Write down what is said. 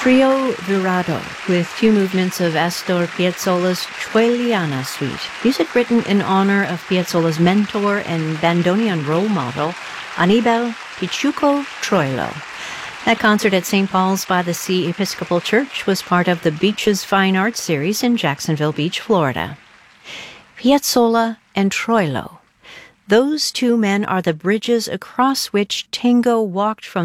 Trio Virado, with two movements of Astor Piazzolla's Troiliana Suite, music written in honor of Piazzolla's mentor and bandoneon role model, Anibal Pichuco Troilo. That concert at St. Paul's by the Sea Episcopal Church was part of the Beaches Fine Arts series in Jacksonville Beach, Florida. Piazzolla and Troilo. Those two men are the bridges across which tango walked from